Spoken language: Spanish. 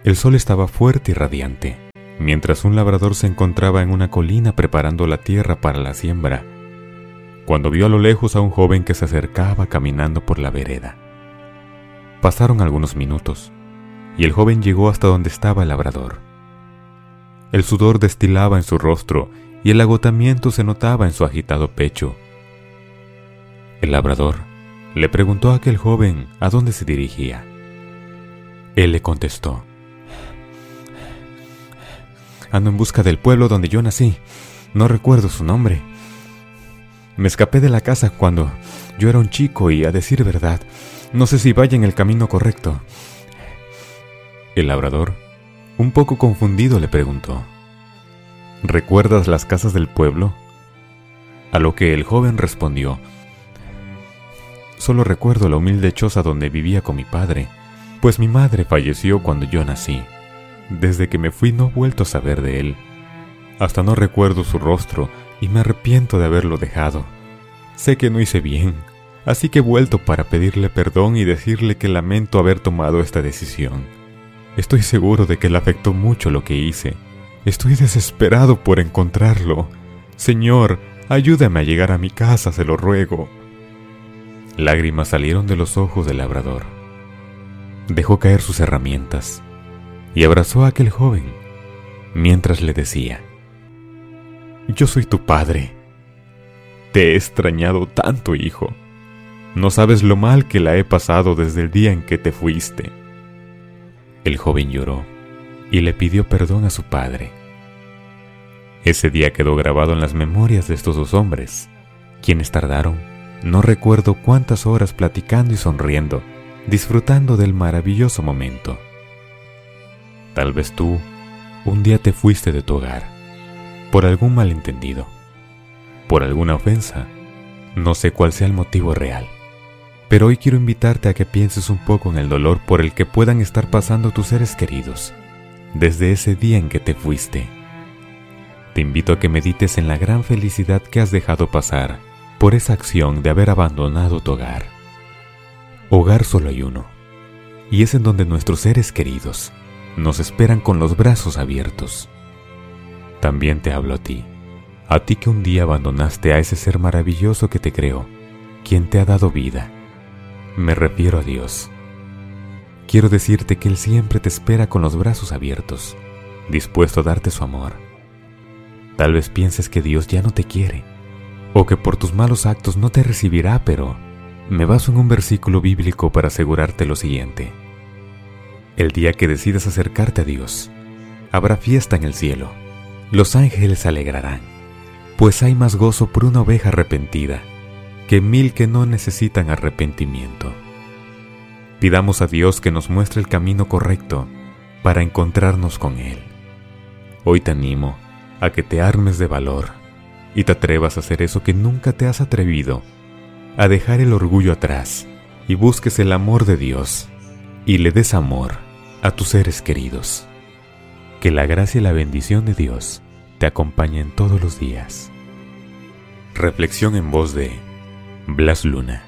El sol estaba fuerte y radiante, mientras un labrador se encontraba en una colina preparando la tierra para la siembra, cuando vio a lo lejos a un joven que se acercaba caminando por la vereda. Pasaron algunos minutos, y el joven llegó hasta donde estaba el labrador. El sudor destilaba en su rostro y el agotamiento se notaba en su agitado pecho. El labrador le preguntó a aquel joven a dónde se dirigía. Él le contestó: ando en busca del pueblo donde yo nací. No recuerdo su nombre. Me escapé de la casa cuando yo era un chico y, a decir verdad, no sé si vaya en el camino correcto. El labrador, un poco confundido, le preguntó: ¿recuerdas las casas del pueblo? A lo que el joven respondió: solo recuerdo la humilde choza donde vivía con mi padre, pues mi madre falleció cuando yo nací. Desde que me fui no he vuelto a saber de él. Hasta no recuerdo su rostro y me arrepiento de haberlo dejado. Sé que no hice bien, así que he vuelto para pedirle perdón y decirle que lamento haber tomado esta decisión. Estoy seguro de que le afectó mucho lo que hice. Estoy desesperado por encontrarlo. Señor, ayúdame a llegar a mi casa, se lo ruego. Lágrimas salieron de los ojos del labrador. Dejó caer sus herramientas y abrazó a aquel joven, mientras le decía: yo soy tu padre. Te he extrañado tanto, hijo. No sabes lo mal que la he pasado desde el día en que te fuiste. El joven lloró y le pidió perdón a su padre. Ese día quedó grabado en las memorias de estos dos hombres, quienes tardaron, no recuerdo cuántas horas, platicando y sonriendo, disfrutando del maravilloso momento. Tal vez tú un día te fuiste de tu hogar, por algún malentendido, por alguna ofensa, no sé cuál sea el motivo real, pero hoy quiero invitarte a que pienses un poco en el dolor por el que puedan estar pasando tus seres queridos, desde ese día en que te fuiste. Te invito a que medites en la gran felicidad que has dejado pasar por esa acción de haber abandonado tu hogar. Hogar solo hay uno, y es en donde nuestros seres queridos nos esperan con los brazos abiertos. También te hablo a ti que un día abandonaste a ese ser maravilloso que te creó, quien te ha dado vida. Me refiero a Dios. Quiero decirte que Él siempre te espera con los brazos abiertos, dispuesto a darte su amor. Tal vez pienses que Dios ya no te quiere, o que por tus malos actos no te recibirá, pero me baso en un versículo bíblico para asegurarte lo siguiente. El día que decidas acercarte a Dios, habrá fiesta en el cielo. Los ángeles se alegrarán, pues hay más gozo por una oveja arrepentida que 1000 que no necesitan arrepentimiento. Pidamos a Dios que nos muestre el camino correcto para encontrarnos con Él. Hoy te animo a que te armes de valor y te atrevas a hacer eso que nunca te has atrevido, a dejar el orgullo atrás y busques el amor de Dios y le des amor a tus seres queridos. Que la gracia y la bendición de Dios te acompañen todos los días. Reflexión en voz de Blas Luna.